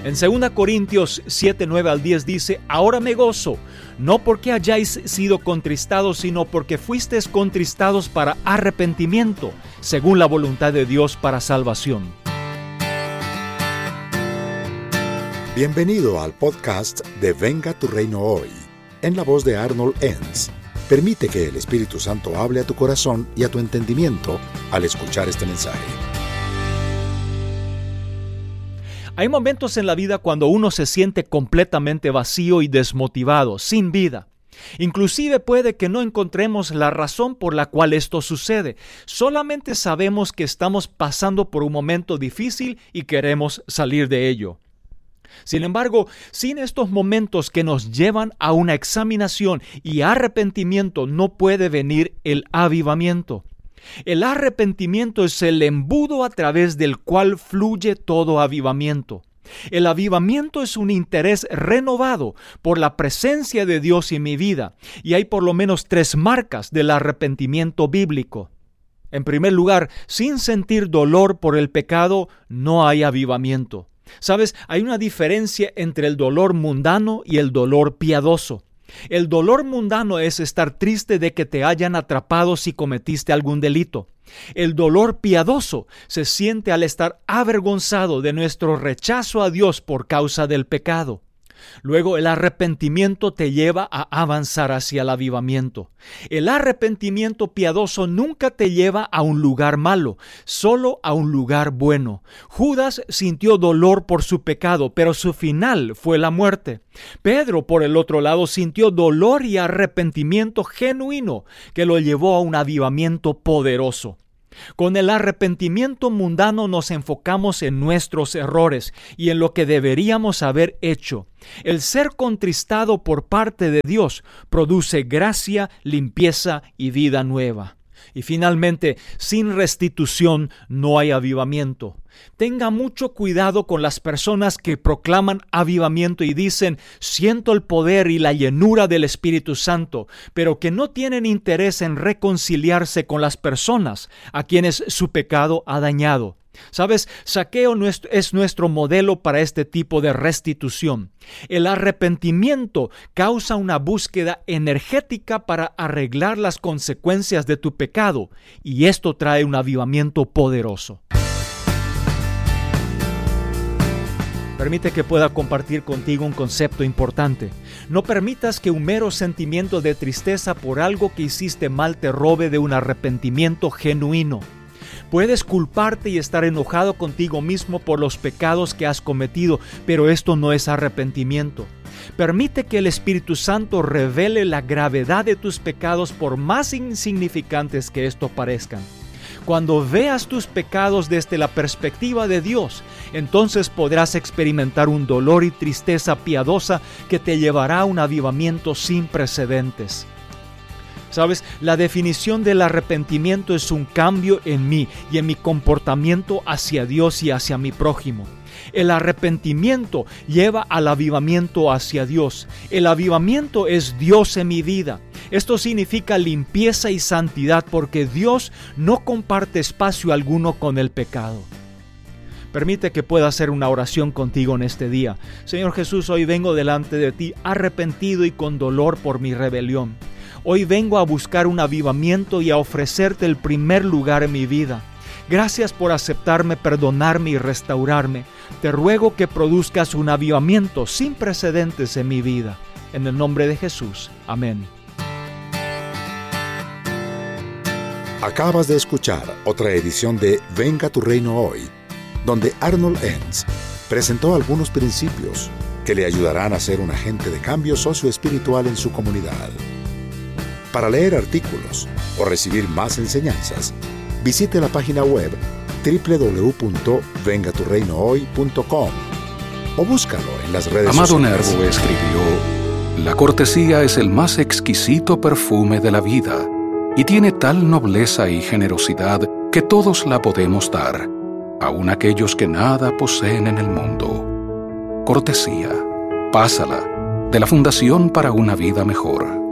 En 2 Corintios 7, 9 al 10 dice: ahora me gozo, no porque hayáis sido contristados, sino porque fuisteis contristados para arrepentimiento, según la voluntad de Dios para salvación. Bienvenido al podcast de Venga tu Reino Hoy, en la voz de Arnold Enns. Permite que el Espíritu Santo hable a tu corazón y a tu entendimiento al escuchar este mensaje. Hay momentos en la vida cuando uno se siente completamente vacío y desmotivado, sin vida. Inclusive puede que no encontremos la razón por la cual esto sucede. Solamente sabemos que estamos pasando por un momento difícil y queremos salir de ello. Sin embargo, sin estos momentos que nos llevan a una examinación y arrepentimiento, no puede venir el avivamiento. El arrepentimiento es el embudo a través del cual fluye todo avivamiento. El avivamiento es un interés renovado por la presencia de Dios en mi vida, y hay por lo menos 3 marcas del arrepentimiento bíblico. En primer lugar, sin sentir dolor por el pecado, no hay avivamiento. ¿Sabes? Hay una diferencia entre el dolor mundano y el dolor piadoso. El dolor mundano es estar triste de que te hayan atrapado si cometiste algún delito. El dolor piadoso se siente al estar avergonzado de nuestro rechazo a Dios por causa del pecado. Luego, el arrepentimiento te lleva a avanzar hacia el avivamiento. El arrepentimiento piadoso nunca te lleva a un lugar malo, solo a un lugar bueno. Judas sintió dolor por su pecado, pero su final fue la muerte. Pedro, por el otro lado, sintió dolor y arrepentimiento genuino que lo llevó a un avivamiento poderoso. Con el arrepentimiento mundano nos enfocamos en nuestros errores y en lo que deberíamos haber hecho. El ser contristado por parte de Dios produce gracia, limpieza y vida nueva. Y finalmente, sin restitución no hay avivamiento. Tenga mucho cuidado con las personas que proclaman avivamiento y dicen: siento el poder y la llenura del Espíritu Santo, pero que no tienen interés en reconciliarse con las personas a quienes su pecado ha dañado. ¿Sabes? Zaqueo es nuestro modelo para este tipo de restitución. El arrepentimiento causa una búsqueda energética para arreglar las consecuencias de tu pecado, y esto trae un avivamiento poderoso. Permite que pueda compartir contigo un concepto importante. No permitas que un mero sentimiento de tristeza por algo que hiciste mal te robe de un arrepentimiento genuino. Puedes culparte y estar enojado contigo mismo por los pecados que has cometido, pero esto no es arrepentimiento. Permite que el Espíritu Santo revele la gravedad de tus pecados, por más insignificantes que estos parezcan. Cuando veas tus pecados desde la perspectiva de Dios, entonces podrás experimentar un dolor y tristeza piadosa que te llevará a un avivamiento sin precedentes. ¿Sabes? La definición del arrepentimiento es un cambio en mí y en mi comportamiento hacia Dios y hacia mi prójimo. El arrepentimiento lleva al avivamiento hacia Dios. El avivamiento es Dios en mi vida. Esto significa limpieza y santidad, porque Dios no comparte espacio alguno con el pecado. Permite que pueda hacer una oración contigo en este día. Señor Jesús, hoy vengo delante de ti arrepentido y con dolor por mi rebelión. Hoy vengo a buscar un avivamiento y a ofrecerte el primer lugar en mi vida. Gracias por aceptarme, perdonarme y restaurarme. Te ruego que produzcas un avivamiento sin precedentes en mi vida. En el nombre de Jesús. Amén. Acabas de escuchar otra edición de Venga tu Reino Hoy, donde Arnold Enns presentó algunos principios que le ayudarán a ser un agente de cambio socioespiritual en su comunidad. Para leer artículos o recibir más enseñanzas, visite la página web www.vengaturreinohoy.com o búscalo en las redes sociales. Amado Nervo escribió: la cortesía es el más exquisito perfume de la vida y tiene tal nobleza y generosidad que todos la podemos dar, aun aquellos que nada poseen en el mundo. Cortesía, pásala, de la Fundación para una Vida Mejor.